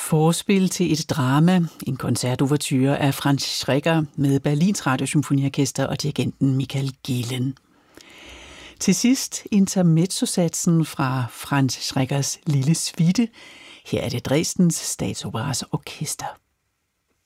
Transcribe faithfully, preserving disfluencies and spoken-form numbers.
Forspil til et drama, en koncertouverture af Franz Schrecker med Berlins Radiosymfoniorkester og dirigenten Michael Gehlen. Til sidst intermezzosatsen fra Franz Schreckers Lille Suite. Her er det Dresdens Statsoperas orkester.